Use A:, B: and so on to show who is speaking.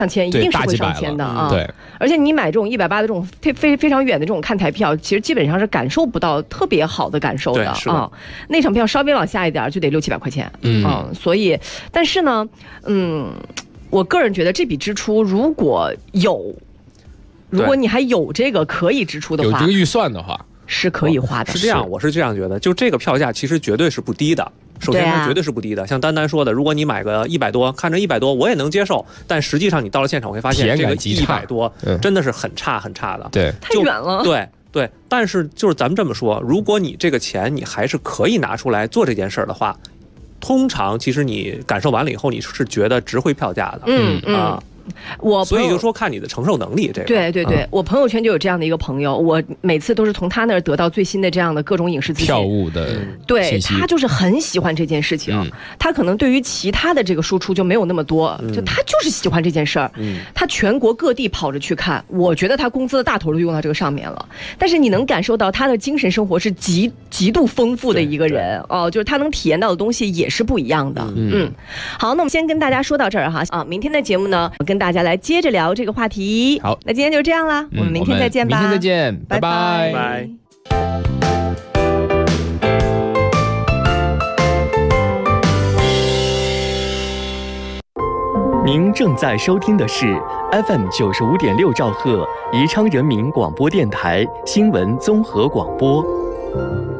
A: 上千，一定是会上千的啊。对，而且你买这种180的这种非常远的这种看台票，其实基本上是感受不到特别好的感受的啊。那场票稍微往下一点就得600-700块钱，所以，但是呢，我个人觉得这笔支出如果你还有这个可以支出的话，
B: 有这个预算的话，
A: 是可以花的。
C: 是这样，我是这样觉得，就这个票价其实绝对是不低的。首先它绝对是不低的，像丹丹说的，如果你买个100多，看着100多我也能接受，但实际上你到了现场会发现这个100多真的是很差的，
B: 对，
A: 太远了。
C: 对，但是就是咱们这么说，如果你这个钱你还是可以拿出来做这件事儿的话，通常其实你感受完了以后，你是觉得值回票价的。所以就说看你的承受能力。这个
A: 对，我朋友圈就有这样的一个朋友，我每次都是从他那儿得到最新的这样的各种影视资讯、
B: 票务的
A: 对，他就是很喜欢这件事情。他可能对于其他的这个输出就没有那么多，就他就是喜欢这件事儿。他全国各地跑着去看，我觉得他工资的大头都用到这个上面了。但是你能感受到他的精神生活是极度丰富的一个人就是他能体验到的东西也是不一样的。好，那我们先跟大家说到这儿哈明天的节目呢，跟大家来接着聊这个话题。
B: 好，
A: 那今天就这样啦，我们明天再见吧。
B: 明天再见，拜
C: 拜。
D: 您正在收听的是 FM 95.6兆赫宜昌人民广播电台新闻综合广播。